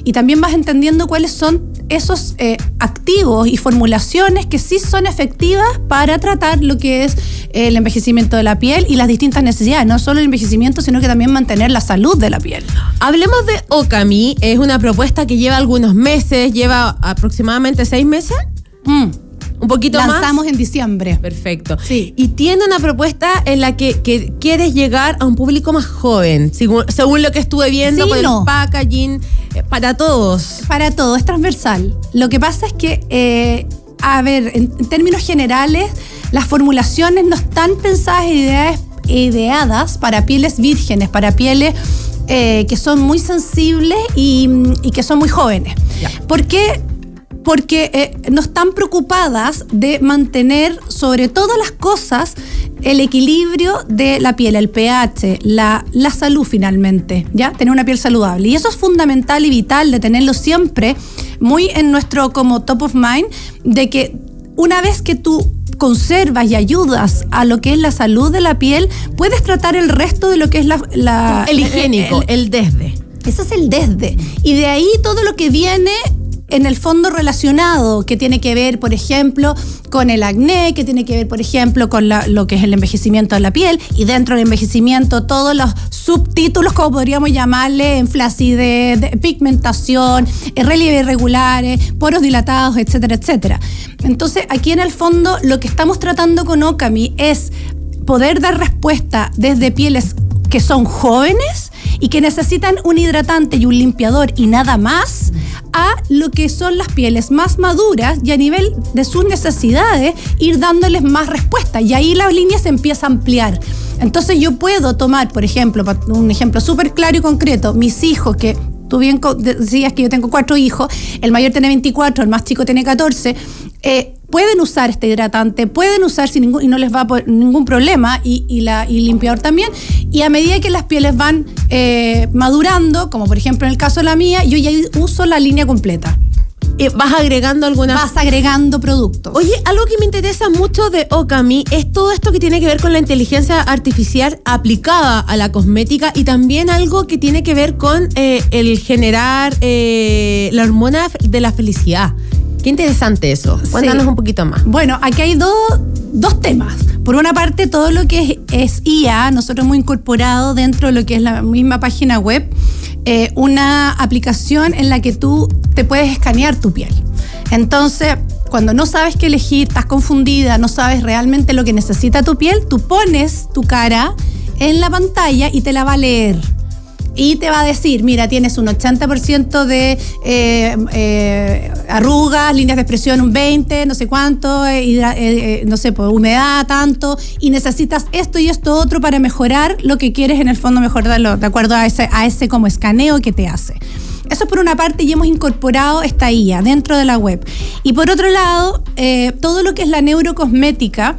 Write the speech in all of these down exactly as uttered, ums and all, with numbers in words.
y también vas entendiendo cuáles son esos eh, activos y formulaciones que sí son efectivas para tratar lo que es eh, el envejecimiento de la piel y las distintas necesidades, no solo el envejecimiento, sino que también mantener la salud de la piel. Hablemos de Okami, es una propuesta que lleva algunos meses, lleva aproximadamente seis meses. Mm. Un poquito Lanzamos más. Lanzamos en diciembre. Perfecto. Sí. Y tiene una propuesta en la que, que quieres llegar a un público más joven, según, según lo que estuve viendo, Sí, por no. el packaging, eh, para todos. Para todo, es transversal. Lo que pasa es que, eh, a ver, en, en términos generales, las formulaciones no están pensadas e ideas, ideadas para pieles vírgenes, para pieles eh, que son muy sensibles y, y que son muy jóvenes. Ya. ¿Por qué? Porque eh, no están preocupadas de mantener sobre todas las cosas el equilibrio de la piel, el pH, la, la salud finalmente, ¿ya? Tener una piel saludable. Y eso es fundamental y vital de tenerlo siempre muy en nuestro como top of mind, de que una vez que tú conservas y ayudas a lo que es la salud de la piel, puedes tratar el resto de lo que es la... la el higiénico, el, el, el desde. Ese es el desde. Y de ahí todo lo que viene en el fondo relacionado, que tiene que ver, por ejemplo, con el acné, que tiene que ver, por ejemplo, con la, lo que es el envejecimiento de la piel, y dentro del envejecimiento todos los subtítulos, como podríamos llamarle, en flacidez, pigmentación, relieves irregulares, poros dilatados, etcétera, etcétera. Entonces, aquí en el fondo, lo que estamos tratando con Okami es poder dar respuesta desde pieles que son jóvenes y que necesitan un hidratante y un limpiador y nada más, a lo que son las pieles más maduras y a nivel de sus necesidades ir dándoles más respuesta, y ahí la línea se empieza a ampliar. Entonces yo puedo tomar, por ejemplo, un ejemplo súper claro y concreto, mis hijos, que tú bien decías que yo tengo cuatro hijos, el mayor tiene veinticuatro, el más chico tiene catorce, eh, pueden usar este hidratante, pueden usar sin ningún, y no les va a poner ningún problema, y, y, la, y limpiador también, y a medida que las pieles van eh, madurando, como por ejemplo en el caso de la mía, yo ya uso la línea completa. Eh, ¿Vas agregando alguna? Vas agregando productos. Oye, algo que me interesa mucho de Okami es todo esto que tiene que ver con la inteligencia artificial aplicada a la cosmética, y también algo que tiene que ver con eh, el generar eh, la hormona de la felicidad. Qué interesante eso. Cuéntanos sí. un poquito más. Bueno, aquí hay dos, dos temas. Por una parte, todo lo que es, es I A, nosotros hemos incorporado dentro de lo que es la misma página web, eh, una aplicación en la que tú te puedes escanear tu piel. Entonces, cuando no sabes qué elegir, estás confundida, no sabes realmente lo que necesita tu piel, tú pones tu cara en la pantalla y te la va a leer. Y te va a decir, mira, tienes un ochenta por ciento de eh, eh, arrugas, líneas de expresión un veinte, no sé cuánto, eh, hidra, eh, no sé, pues, humedad tanto, y necesitas esto y esto otro para mejorar lo que quieres en el fondo mejorarlo de acuerdo a ese, a ese como escaneo que te hace. Eso por una parte, y hemos incorporado esta I A dentro de la web. Y por otro lado, eh, todo lo que es la neurocosmética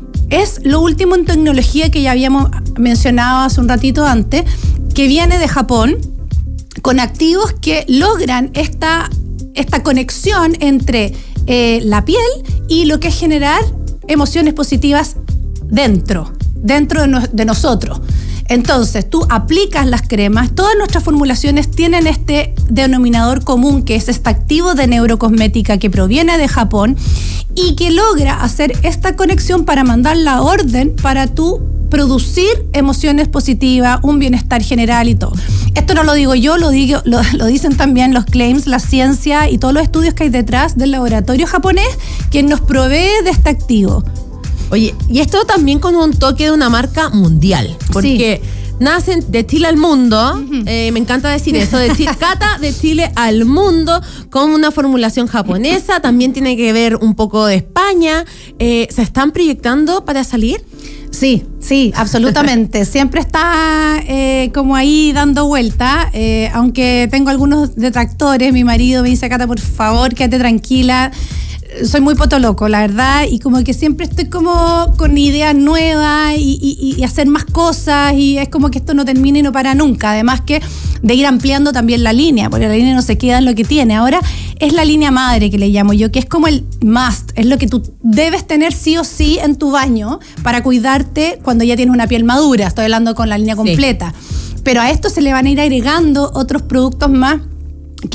es lo último en tecnología que ya habíamos mencionado hace un ratito antes, que viene de Japón, con activos que logran esta, esta conexión entre eh, la piel y lo que es generar emociones positivas dentro, dentro de, no, de nosotros. Entonces, tú aplicas las cremas, todas nuestras formulaciones tienen este denominador común, que es este activo de neurocosmética que proviene de Japón y que logra hacer esta conexión para mandar la orden para tú producir emociones positivas, un bienestar general y todo. Esto no lo digo yo, lo, digo, lo, lo dicen también los claims, la ciencia y todos los estudios que hay detrás del laboratorio japonés que nos provee de este activo. Oye, y esto también con un toque de una marca mundial, porque sí. Nacen de Chile al mundo, uh-huh. eh, me encanta decir eso, de Chile, Cata de Chile al mundo, con una formulación japonesa, también tiene que ver un poco de España. Eh, ¿se están proyectando para salir? Sí, sí, absolutamente. Siempre está eh, como ahí dando vuelta, eh, aunque tengo algunos detractores. Mi marido me dice, Cata, por favor, quédate tranquila. Soy muy potoloco, la verdad, y como que siempre estoy como con ideas nuevas y, y, y hacer más cosas, y es como que esto no termina y no para nunca. Además que de ir ampliando también la línea, porque la línea no se queda en lo que tiene. Ahora es la línea madre que le llamo yo, que es como el must, es lo que tú debes tener sí o sí en tu baño para cuidarte cuando ya tienes una piel madura. Estoy hablando con la línea completa. Sí. Pero a esto se le van a ir agregando otros productos más